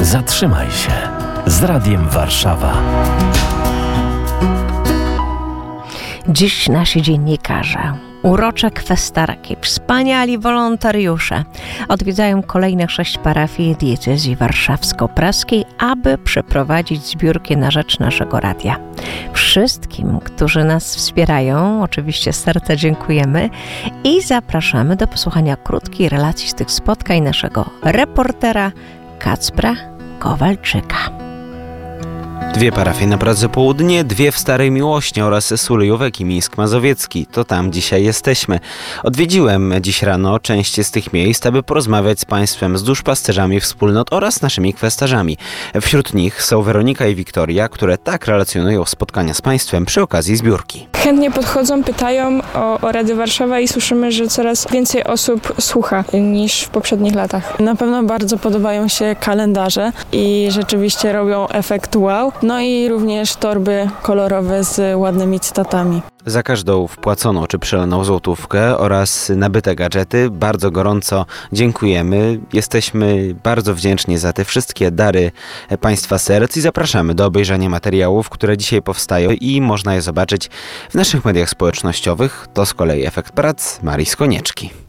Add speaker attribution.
Speaker 1: Zatrzymaj się z Radiem Warszawa.
Speaker 2: Dziś nasi dziennikarze, urocze kwestarki, wspaniali wolontariusze odwiedzają kolejne 6 parafii diecezji warszawsko-praskiej, aby przeprowadzić zbiórki na rzecz naszego radia. Wszystkim, którzy nas wspierają, oczywiście z serca dziękujemy i zapraszamy do posłuchania krótkiej relacji z tych spotkań naszego reportera Kacpra Kowalczyka.
Speaker 3: 2 parafie na Pradze Południe, 2 w Starej Miłośnie oraz Sulejówek i Mińsk Mazowiecki. To tam dzisiaj jesteśmy. Odwiedziłem dziś rano część z tych miejsc, aby porozmawiać z Państwem, z duszpasterzami wspólnot oraz naszymi kwestarzami. Wśród nich są Weronika i Wiktoria, które tak relacjonują spotkania z Państwem przy okazji zbiórki.
Speaker 4: Chętnie podchodzą, pytają o Radio Warszawa i słyszymy, że coraz więcej osób słucha niż w poprzednich latach.
Speaker 5: Na pewno bardzo podobają się kalendarze i rzeczywiście robią efekt wow. No i również torby kolorowe z ładnymi cytatami.
Speaker 3: Za każdą wpłaconą czy przelaną złotówkę oraz nabyte gadżety bardzo gorąco dziękujemy. Jesteśmy bardzo wdzięczni za te wszystkie dary Państwa serc i zapraszamy do obejrzenia materiałów, które dzisiaj powstają i można je zobaczyć w naszych mediach społecznościowych. To z kolei efekt prac Marii Skonieczki.